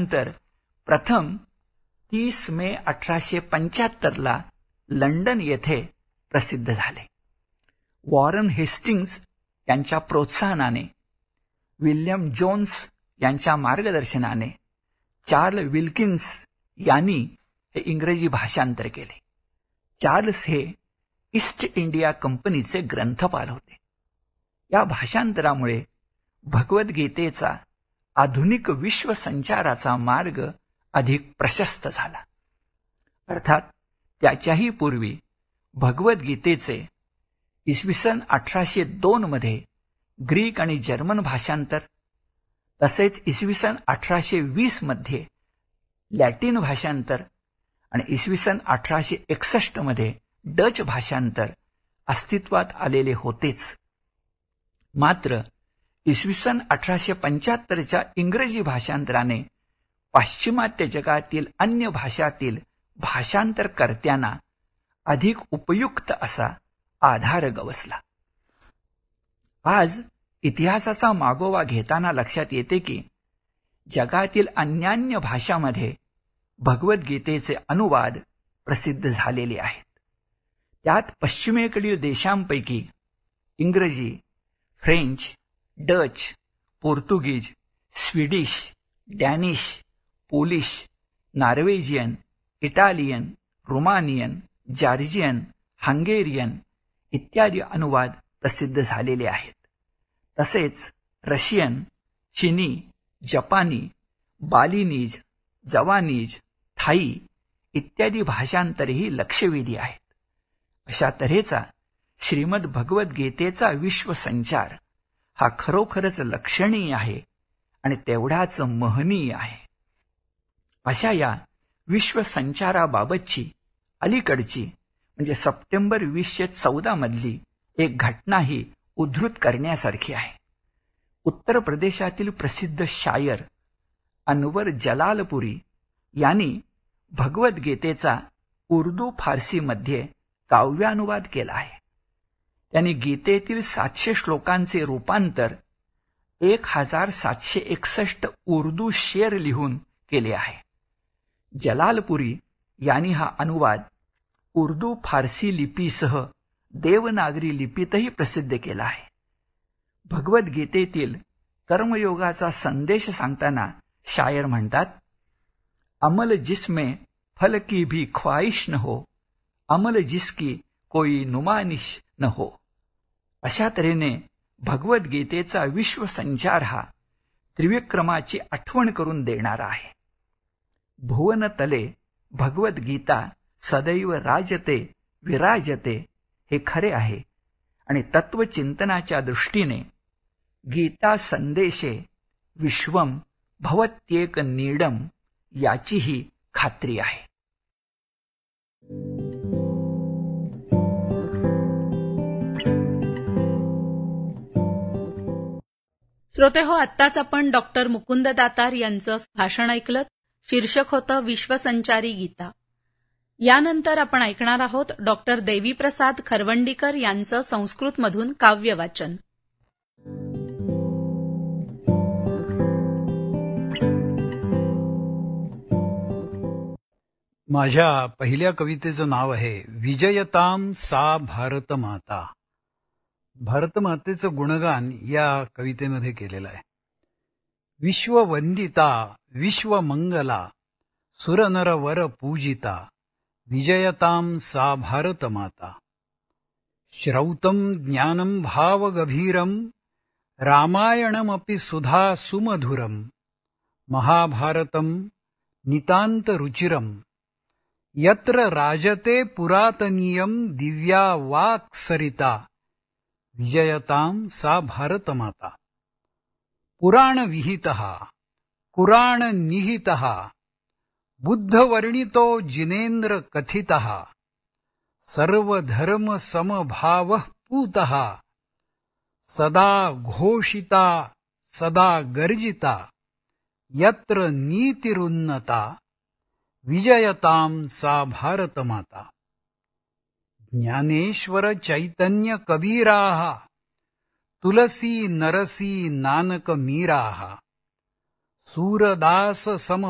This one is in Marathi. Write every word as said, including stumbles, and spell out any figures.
भाषांतर प्रथम तीस मे अठराशे पंच्याहत्तरला लंडन येथे प्रसिद्ध झाले. वॉरन हेस्टिंग्ज यांच्या प्रोत्साहनाने, विल्यम जोन्स यांच्या मार्गदर्शनाने चार्ल्स विल्किन्स यांनी हे इंग्रजी भाषांतर केले. चार्ल्स हे ईस्ट इंडिया कंपनीचे ग्रंथपाल होते. या भाषांतरामुळे भगवद्गीतेचा आधुनिक विश्वसंचाराचा मार्ग अधिक प्रशस्त झाला. अर्थात त्याच्याही पूर्वी भगवद्गीतेचे इसवी सन अठराशे दोन मध्ये ग्रीक आणि जर्मन भाषांतर, तसेच इसवी सन अठराशे वीस मध्ये लॅटिन भाषांतर आणि इसवी सन अठराशे एकसष्ट मध्ये डच भाषांतर अस्तित्वात आलेले होतेच. मात्र इसवी सन अठराशे पंच्याहत्तरच्या इंग्रजी भाषांतराने पाश्चिमात्य जगातील अन्य भाषातील भाषांतरकर्त्यांना अधिक उपयुक्त असा आधार गवसला. आज इतिहासाचा मागोवा घेताना लक्षात येते की जगातील अन्यान्य भाषांमध्ये भगवद्गीतेचे अनुवाद प्रसिद्ध झालेले आहेत. त्यात पश्चिमेकडील देशांपैकी इंग्रजी, फ्रेंच, डच, पोर्तुगीज, Swedish, Danish, Polish, Norwegian, Italian, Romanian, Georgian, Hungarian इत्यादी अनुवाद प्रसिद्ध झालेले आहेत. तसेच रशियन, चिनी, जपानी, बालिनीज, जवानीज, थाई इत्यादी भाषांतरही लक्षवेधी आहेत. अशा तऱ्हेचा श्रीमद भगवद्गीतेचा विश्वसंचार हा खरोखरच लक्षणीय आहे आणि तेवढाच महनीय आहे. अशा या विश्वसंचाराबाबतची अलीकडची म्हणजे सप्टेंबर वीसशे चौदा मधली एक घटनाही उद्धृत करण्यासारखी आहे. उत्तर प्रदेशातील प्रसिद्ध शायर अनवर जलालपुरी यांनी भगवद्गीतेचा उर्दू फारसीमध्ये काव्यानुवाद केला आहे. त्यांनी गीतेतील सातशे श्लोकांचे रूपांतर एक हजार सातशे एकसष्ट उर्दू शेर लिहून केले आहे. जलालपुरी यांनी हा अनुवाद उर्दू फारसी लिपीसह देवनागरी लिपीतही प्रसिद्ध केला आहे. भगवद्गीतेतील कर्मयोगाचा संदेश सांगताना शायर म्हणतात, अमल जिसमें फल की भी ख्वाहिश न हो, अमल जिसकी कोई नुमानिश न हो. अशा तऱ्हेने भगवद्गीतेचा विश्वसंचार हा त्रिविक्रमाची आठवण करून देणारा आहे. भुवन तले भगवद्गीता सदैव राजते विराजते हे खरे आहे आणि तत्वचिंतनाच्या दृष्टीने गीता संदेशे विश्वम भवत्येक नीडम याचीही खात्री आहे. श्रोतेहो, आत्ताच आपण डॉक्टर मुकुंद दातार यांचं भाषण ऐकलं. शीर्षक होतं विश्वसंचारी गीता. यानंतर आपण ऐकणार आहोत डॉक्टर देवीप्रसाद खरवंडीकर यांचं संस्कृतमधून काव्यवाचन. माझ्या पहिल्या कवितेचं नाव आहे विजयताम सा भारत माता. भारतमातेचं गुणगान या कवितेमध्ये केलेलं आहे. विश्ववंदिता विश्वमंगला सुरनरवर पूजिता विजयताम सा भारत माता. श्रौतम ज्ञानम भावगभीरम रामायणमपि सुधा सुमधुरम महाभारतम नितांत रुचिरम यत्र राजते पुरातनीयम दिव्या वाक् सरिता विजयताम सा भारतमाता. पुराण विहितः कुराण निहितः बुद्धवर्णितो जिनेन्द्र कथितः सर्वधर्म समभावः पूतः सदा घोषिता सदा गर्जिता यत्र नीतिरुन्नता विजयताम सा भारतमाता. ज्ञानेश्वर चैतन्य कबीराः तुलसी नरसी नानक मीराः सूरदास सम